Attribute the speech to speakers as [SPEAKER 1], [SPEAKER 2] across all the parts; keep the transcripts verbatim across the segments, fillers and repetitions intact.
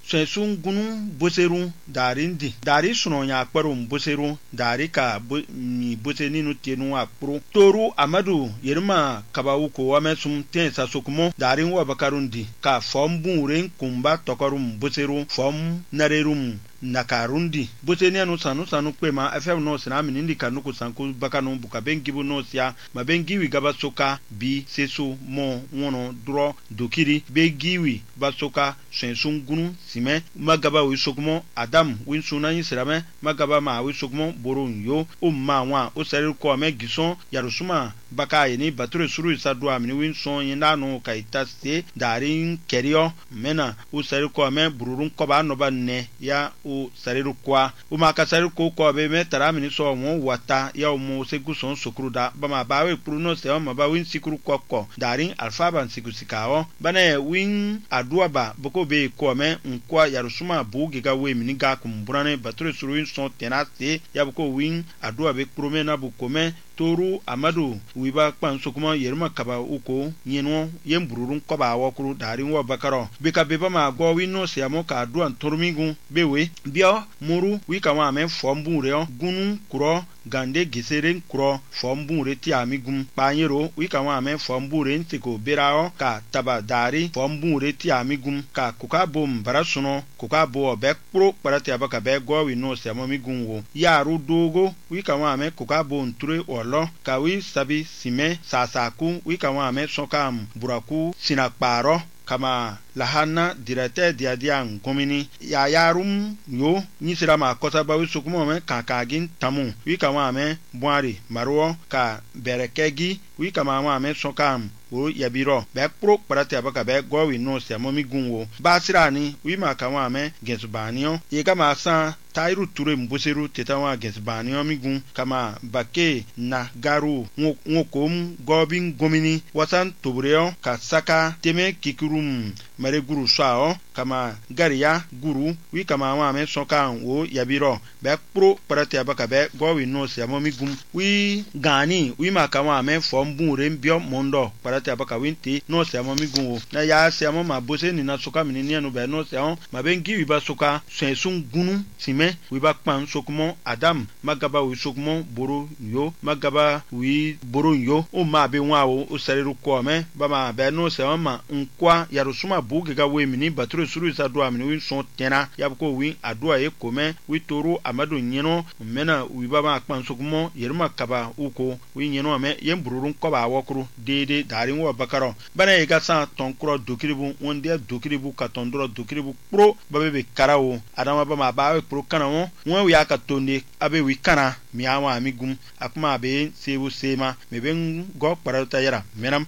[SPEAKER 1] sensun gunu boseru darindi dari suno nya akparum boseru dari ka mi boseninu tenu akpro toru amadu yerma kabawuko wamesum tensa sokumo dari wa bakarundi ka fombu ren kumba tokorum boseru fom narerum nakarundi boteni anu sanu sanu kwema afem no sina minindi kanuko sanku bakanu buka bengibu no sia mabengiwi gabasoka bi seso mo wono dro dokiri begiwi basoka sensun gunu sime magaba wi sokmo adam win suna yin sirame magaba ma wi sokmo borun yo umma wa o seri ko me gison yarusuma baka yini bature suru isadu amini win son yin nanu kaita se darin kerio mena o seri ko me bururun ko ba no ba ne ya o sariru kwa uma ka sariru ko ko be me tara mini so won wata ya mo segu son sokruda ba ma ba we pru no se ma ba win sikuru ko ko darin alfaban sikusikawo bana win adua ba boko be ko me nkwa yarusuma bugi ga we mini ga kumburane bature suru win son tenase ya boko win adua be prome na bu kome toru amadu wiba kpan sokuma yerma kaba uko nyeno yembururun ko ba wokuru darin wo bakaro beka beba ma go wi no se amo ka duan tormigu bewe bio muru wi kama me fombu re gunu kuro gande giseren kuro fombu re ti amigum panyero wi kama me fombu re ntiko berao ka taba dari fombu re ti amigum ka kuka bom barasuno kuka bo be pro parati abaka be go wi no se amo migum wo yaru dogo wi kama me kuka bo nture lo kawi sabi sime sasaku wika wa me sokam buraku sinakparo kama lahana direte diadia ngomini ya yarum yo nyisira ma kota bawi sukumo me kakagin tamu wika wa me bwari marwo ka berekegi wika ma wa me sokam wo yabiro be pro parati abaka be gowi no se momi gunwo basirani wima ka wa me gesbanio yega ma san tairu ture mboseru tetawa gesbanio migun kama bake na garu ngokom gobin gomini wasan tobreo ka saka teme kikurum mare guru sao kama gariya guru wi kama wa me sokan wo yabiro be pro parati abaka be gowi no se momi gum wi gani wi ma kama me fombu rembio mondo parati abaka winti no se momi gum na ya se mo ma bose ni na soka minini anu be no se on ma bengi wi ba soka sensun gunu sime wi ba kpan sokumo adam magaba wi sokumo boro yo magaba wi boro yo o ma be nwa o o sariru ko me ba ma be no se on ma nkwa yarusuma buge ga we mini bature suru isa do amini wi son tena yabko wi adua e kome wi toru amadu nyeno mena wi ba ma kpan sokumo yerma kaba uko wi nyeno me yembururun ko ba wokru dede darin wo bakaro bana e ga sa tonkro dokiribu wonde dokiribu ka tondro dokiribu pro babebe karawo adama ba ma ba we pro kanawo won wi aka tonde abe wi kana mi awa amigum akuma be sebu sema meben go parata yara menam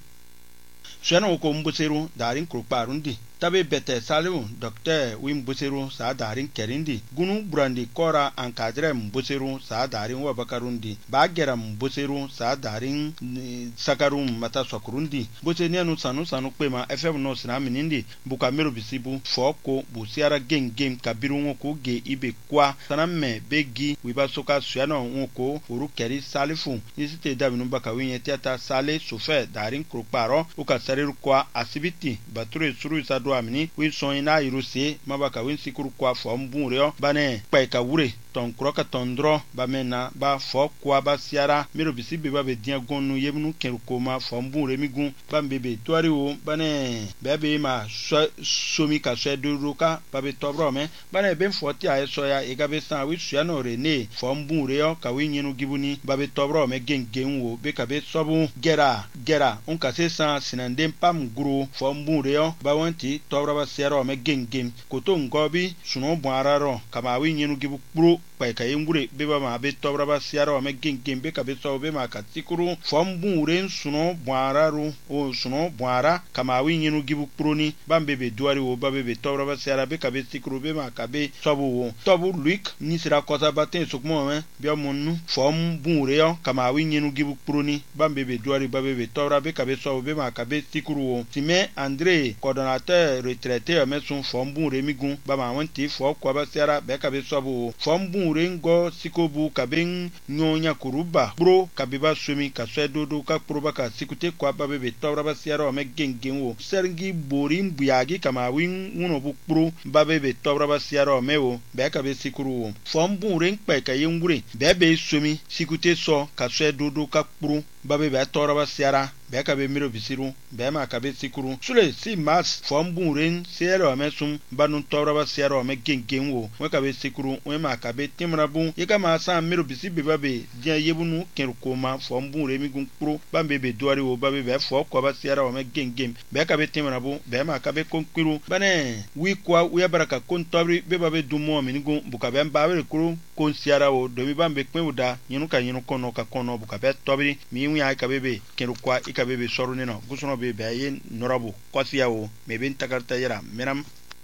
[SPEAKER 1] shano ko mbuseru darin kurparundi tabe bete salu docteur wim buseru sa darin kerindi gunu brandi kora encadre mbuseru sa darin wa bakarundi bagera mbuseru sa darin sakarum mata sokurundi bosenianu sanu sanu pema fm no sina minindi bukamero bisibu foko busiara gen gen kabiru ko ge ibe kwa sanamme begi wiba soka suano ngoko uru keri salifu yisite dabinu bakawinye tiata sale sofe darin kruparo ukasariru kwa asibiti bature suru sa amini wi soina iruse mabaka win sikuru kwa fombunreo bane paika wure ton kroka tondro bamena ba fo kwa basiara miro bisibe ba be dia gonu yemnu kerukoma fombunre migun bambebe toari o bane bebe ma somi ka se duruka babe tobro me bane ben foti a soya egabe san wi suano rene fombunreo ka wi nyinu gibuni babe tobro me gengen wo be ka be sobu gera gera on ka se san sinandem pam guru fombunreo ba wanti tobra ba sero me gengem koto ngobi suno bwararo kama wi nyinu gibu pro pa ka yengure be ba ma be tobra ba sero me gengem be ka be so be ma ka tikuru fombu ren suno bwararo o suno bwara kama wi nyinu gibu pro ni bambe be duari wo ba be be tobra ba sero be ka be tikuru be ma ka be sobu wo tobu luik ni sira kota baten sukmo me be monu fombu re yo kama wi nyinu gibu pro ni bambe be duari ba be be tobra be ka be so be ma ka be tikuru wo time André coordonnateur retraité mais son fombu remigun ba ma wanti fo kwa ba sera be ka be sobu fombu rengo sikobu kabeng nyonya kuruba bro kabiba sumi ka sedodo ka proba ka sikute kwa babe tawra ba siaro me gengenwo sergi borim buyagi kama win uno bu bro babe be tawra ba siaro mewo be ka be sikuru fombu ren pe ka yengure be be sumi sikute so ka sedodo ka bro babe be tawra ba siara be ka be miro bisiru be ma ka be sikuru sule si mas fombu ren siaro me sum banu tawra ba siaro me gengenwo we ka be sikuru we ma ka be timrabu ye ka ma sa miro bisi be babe dia yebunu kerukoma fombu re mi gun pro bambe be doari wo babe be fo ko ba siara o me gengem be ka be timrabu be ma ka be konkiru bane wi kwa wi baraka kon tobri be babe dumo mi gun buka be mbawe kuru kon siara o do mi bambe kwen uda nyinu ka nyinu kono ka kono buka be tobri mi wi ay ka bebe kerukwa ika bebe soru ne no gusono be be yin norabu kwasiya o me ben takarta yara menam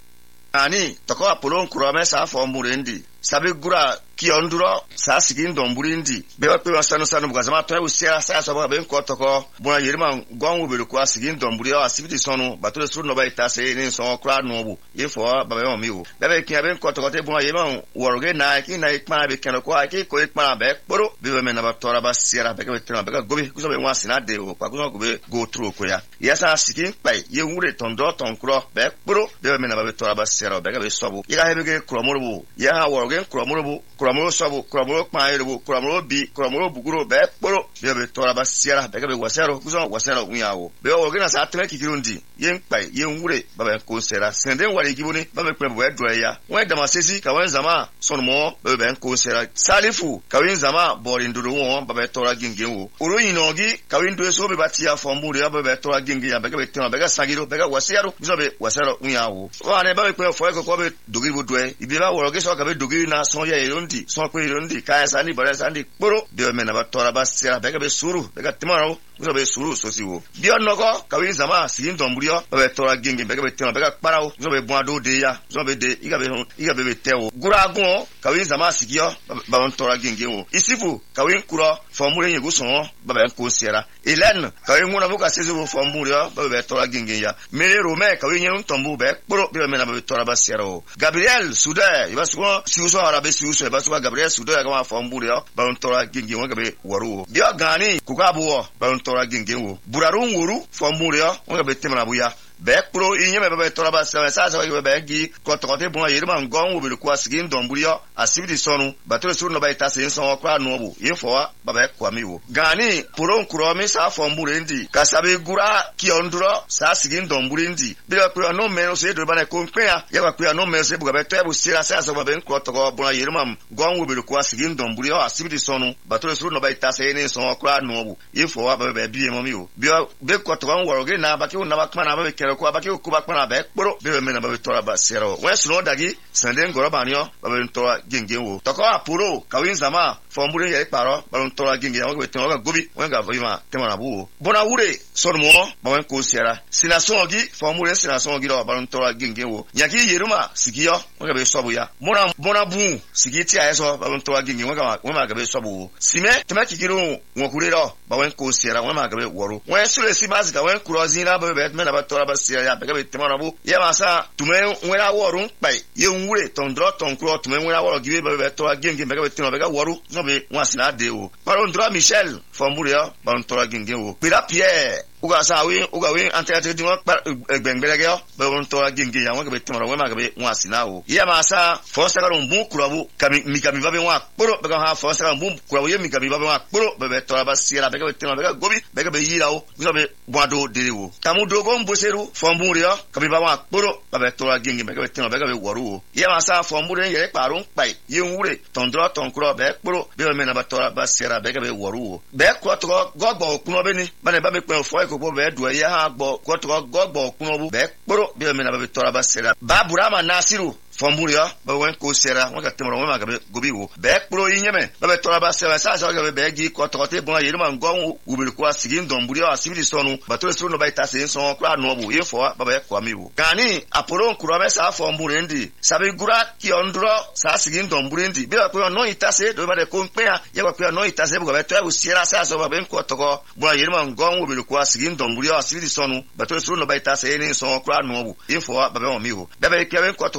[SPEAKER 2] ani toko apolon kurome sa fombu rendi sabe gura kionduro sa sigin domburindi be wa pe sanu sanu buga zama to usia sa so ba ben ko toko bona yirima gwanwu be ko sigin domburi o asibiti sonu batule suru no ba itase ni so kra no bu ifo ba be o mi o be be kiya ben ko toko te bona yirima woroge na ki na ikma be keno ko aki ko ikma be poro be be na ba tora ba siara be be tena be gobi kuso be wasi na de o kwa kuso go be go through ko ya yasa sigin pai ye wure tondo tonkro be poro be be na ba be tora ba siara be be sobu ya hebe ge kromorbu ya woroge kromorbu kromoro sobu kromoro kpairo kromoro bi kromoro buguro be poro be be tora ba siara be be wasero kuso wasero unyawo be o gina sa atme kikirundi yen pai yen wure ba be ko sera senden wari gibuni ba be pre bo edro ya wen da masesi ka wen zama sonmo be be ko sera salifu ka wen zama borin duru won ba be tora gingenwo oro yinogi ka wen do so be batia fomburi ba be tora gingi ya be be tena be ga sagiro be ga wasero kuso be wasero unyawo wa ne ba be ko fo ko be dogi bo dwe ibi ba woro ge so ka be dogi na so ye irundi so ko irundi ka sani bare sani poro de me na ba tora ba sera be ga be suru be ga timaro kuso be suru so siwo bi onoko ka wen zama sigin domburio ba be tora gingi be ga be tena be ga parao kuso be boado de ya kuso be de iga be iga be be tewo guragun ka wen zama sigio ba on tora gingi wo isifu ka wen kuro formule yego so ba be ko sera elen ka wen muna buka sezu formule ba be tora gingi ya mere rome ka wen yun tombu be poro be me na ba be tora ba sera o Gabriel Suda iba so siuso arabe siuso iba so Gabriel Suda ka ma formule ba on tora gingi wo ga be waru bio gani kugabu ba on tora gingi wo burarun wuru formule wo ga be temana buya be pro inye me be tora ba sa sa sa be gi ko to te bon yirma ngon wo be ko asigin domburio asibiti sonu batore suru no ba itase nson kwa no bu info ba be kwa mi wo gani pro nkuro mi sa fombure ndi kasabe gura ki onduro sa asigin domburi ndi be pro no me no se do ba na ko npea ya ba pro no me se bu ga be to e bu sira sa sa ba be ko to ko bon yirma ngon wo be ko asigin domburio asibiti sonu batore suru no ba itase ni nson kwa no bu info ba be bi mo mi wo be ko to ko woro ge na ba ki na ba kma na ba ko abaki okuba kpana be kporo be me na ba tora ba sero we suno dagi sanden goro banyo ba be tora gengenwo toko apuro kawin zama formule ye paro ba tora gengenwo be tora gobi we ga vima temana bu bona wure sonmo ba wen ko sera sinasongi formule sinasongi ro ba tora gengenwo nyaki yeruma sigiyo we ga be sobu ya bona bona bu sigiti ayeso ba tora gengenwo ga we ma ga be sobu sime temaki kiru wokurero ba wen ko sera we ma ga be woro we sure simazi ga wen kurozina ba be me na ba tora ba ya be be temana bu ya masa tume nwera woru pai ye nwure tondro tonkro tume nwera woru gibe be be to agenge be be temana be ga woru no be wasina de o paro ndra Michel Famburia ba ntoro agenge o pira Pierre uga sawi uga wi antete di mo egbengbelege o be ntoro agenge ya wo be temana we ma be wasina o ya masa fosa ga rumbu kurabu kami mikami ba be wa poro be ga ha fosa ga rumbu kurabu ye mikami ba be wa poro be be to ba sira be be temana be ga gobi be be yira o no be boado de o tamu dogo mboseru Famburia kabiba wa poro ba be tora gingi be be tino be be woru ye ma sa Famburia ye parun pai ye nwure tondro tonkro be poro be me na ba tora ba sera be be woru be ko to gogbo okuno be ni ba ne ba me pe fo e ko be do ye ha gbo ko to gogbo okuno bu be poro be me na ba be tora ba sera ba Burama Nasiru Famburia ba wen ko sera won ka temro ma ga be gobi wo be pro yinyeme ba be tora ba sera sa sa ga be gi ko to te bon yirima ngon ubiri ko asigin domburia asibiri sonu ba to suru no ba itase so kra no bu info ba be ko mi wo gani aporo nkuro me sa Famburia ndi sabe gura ki ondro sa asigin domburia ndi be ko no itase do ba de ko npea ye ba ko no itase bu ga be to e sera sa so ba be ko to ko bon yirima ngon ubiri ko asigin domburia asibiri sonu ba to suru no ba itase ni so kra no bu info ba be o mi wo be be ke be ko to ko woro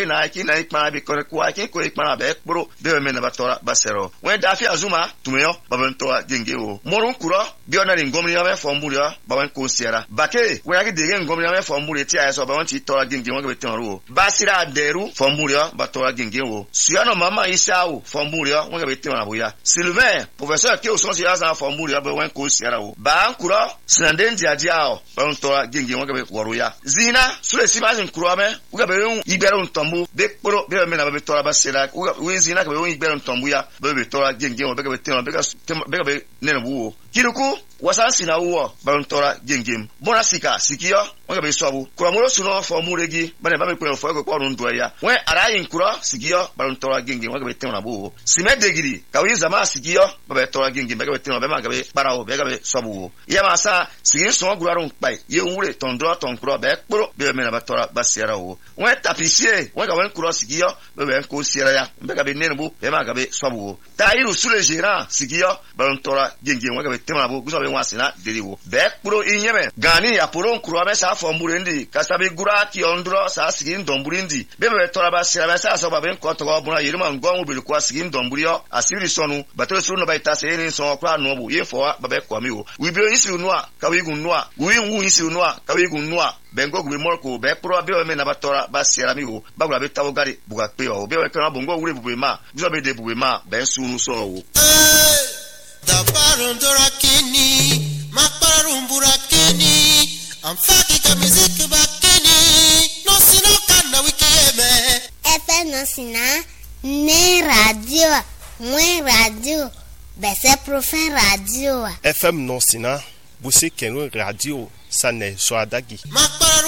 [SPEAKER 2] be na ki na ikpa be ko ko ki ko ikpa be pro be me na batora basero we da fi azuma tumeyo babentoa genge o morun kuro bi ona ni ngomni ya be fomburi ya baben ko siara bake we ya de ngomni ya be fomburi ti aso ba won ti tora genge won be tonro basira deru fomburi ya batora genge o siano mama isao fomburi ya won be tonra boya Sylvain professeur ki o so si asa fomburi ya be won ko siara o ba kuro sinandendi adia o baben tora genge won be woro ya zina sure si bazin kuro me uga be un ibero ntombu be pro be me na be tora basira uga we zina ka be un ibero ntombu ya be tora genge won be be tonra be be be nene buo kiruku wasansi na uwo barontora gengem bona sika sikio wanga be sobu kura moro suno fo muregi bane ba me ko fo ko ron do ya we arayin kura sikio barontora gengem wanga be temna buo sime degiri ka wi zama sikio ba be tora gengem ba be temna be ma ga be parawo be ga be sobu ya ma sa sigi so guraron pai ye wure tondo ton kura be kporo be me na ba tora basiara wo we tapisie wanga wen kura sikio be be ko siara ya be ga be nenubu be ma ga be sobu ta iru sule jera sikio barontora gengem wanga be temna buo guso be wasina deriwo be kporo inyeme gani aporo nkuro be sa fo mburendi kasabe gura ki ondro sa sigin domburendi be be tora ba sira be sa so ba ben ko to obuna yirima ngonwu be ko sigin domburio asiri sonu batore suru no ba itase ni so kwa no bu yefo ba be ko mi o wi bi isi unu a ka wi gun no a wi wu isi unu a ka wi gun no a bengo gbe morko be kporo be me na ba tora ba sira mi o ba gura be tawo gari buga pe o be we kan bongo wure bube ma guso be de bube ma ben sunu so o
[SPEAKER 3] da barondora kini makparumbura kini amfaki ka music bakini no sino kana wikeme
[SPEAKER 4] efe no sina ne radio mwe radio bese profen radio
[SPEAKER 5] F M non sina buse kenwe radio sane so adagi